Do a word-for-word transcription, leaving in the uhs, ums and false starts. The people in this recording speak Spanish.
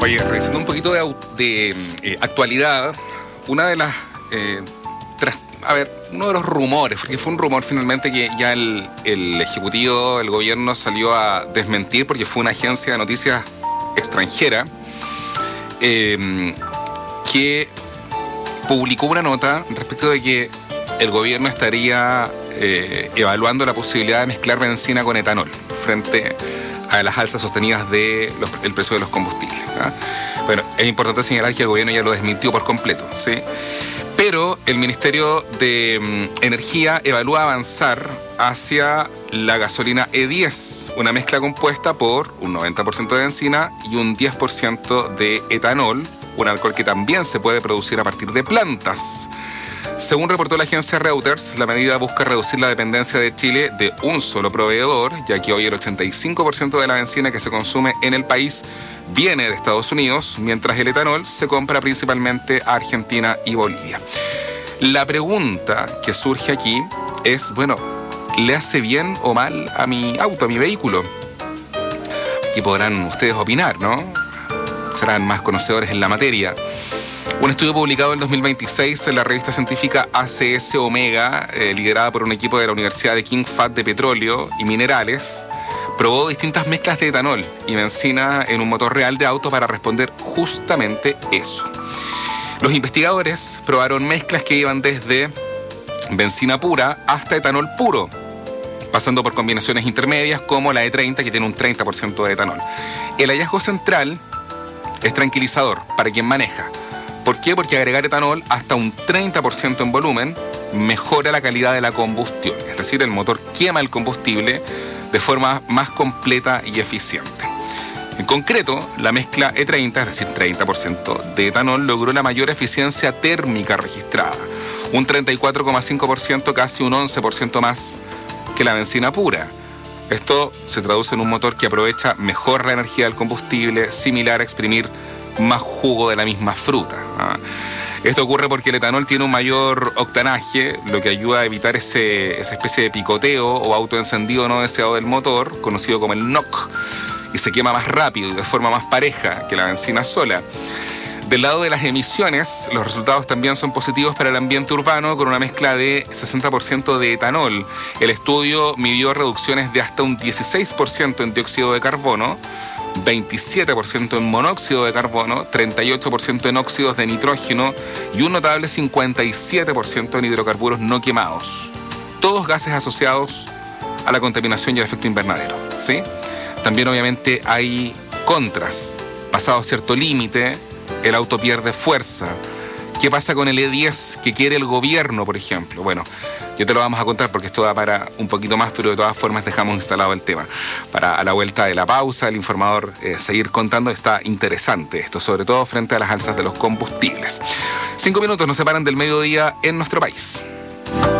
Oye, revisando un poquito de, de eh, actualidad, una de las... Eh, tras, a ver, uno de los rumores, porque fue un rumor finalmente que ya el, el Ejecutivo, el Gobierno salió a desmentir porque fue una agencia de noticias extranjera eh, que publicó una nota respecto de que el Gobierno estaría eh, evaluando la posibilidad de mezclar benzina con etanol frente a las alzas sostenidas del de precio de los combustibles. ¿Ah? Bueno, es importante señalar que el Gobierno ya lo desmintió por completo, ¿sí? Pero el Ministerio de mm, Energía evalúa avanzar hacia la gasolina E diez, una mezcla compuesta por un noventa por ciento de benzina y un diez por ciento de etanol, un alcohol que también se puede producir a partir de plantas. Según reportó la agencia Reuters, la medida busca reducir la dependencia de Chile de un solo proveedor, ya que hoy el ochenta y cinco por ciento de la benzina que se consume en el país viene de Estados Unidos, mientras el etanol se compra principalmente a Argentina y Bolivia. La pregunta que surge aquí es, bueno, ¿le hace bien o mal a mi auto, a mi vehículo? Aquí podrán ustedes opinar, ¿no? Serán más conocedores en la materia. Un estudio publicado en dos mil veintiséis en la revista científica A C S Omega, eh, liderada por un equipo de la Universidad de King Fahd de Petróleo y Minerales, probó distintas mezclas de etanol y benzina en un motor real de auto para responder justamente eso. Los investigadores probaron mezclas que iban desde benzina pura hasta etanol puro, pasando por combinaciones intermedias como la E treinta, que tiene un treinta por ciento de etanol. El hallazgo central es tranquilizador para quien maneja. ¿Por qué? Porque agregar etanol hasta un treinta por ciento en volumen mejora la calidad de la combustión. Es decir, el motor quema el combustible de forma más completa y eficiente. En concreto, la mezcla E treinta, es decir, treinta por ciento de etanol, logró la mayor eficiencia térmica registrada. Un treinta y cuatro coma cinco por ciento, casi un once por ciento más que la benzina pura. Esto se traduce en un motor que aprovecha mejor la energía del combustible, similar a exprimir más jugo de la misma fruta. ¿Ah? Esto ocurre porque el etanol tiene un mayor octanaje, lo que ayuda a evitar ese, esa especie de picoteo o autoencendido no deseado del motor, conocido como el N O C, y se quema más rápido y de forma más pareja que la benzina sola. Del lado de las emisiones, los resultados también son positivos para el ambiente urbano con una mezcla de sesenta por ciento de etanol. El estudio midió reducciones de hasta un dieciséis por ciento en dióxido de carbono, veintisiete por ciento en monóxido de carbono, treinta y ocho por ciento en óxidos de nitrógeno y un notable cincuenta y siete por ciento en hidrocarburos no quemados. Todos gases asociados a la contaminación y el efecto invernadero, ¿sí? También obviamente hay contras. Pasado cierto límite, el auto pierde fuerza. ¿Qué pasa con el E diez que quiere el gobierno, por ejemplo? Bueno, yo te lo vamos a contar porque esto da para un poquito más, pero de todas formas dejamos instalado el tema. Para a la vuelta de la pausa, el informador eh, seguir contando. Está interesante esto, sobre todo frente a las alzas de los combustibles. Cinco minutos nos separan del mediodía en nuestro país.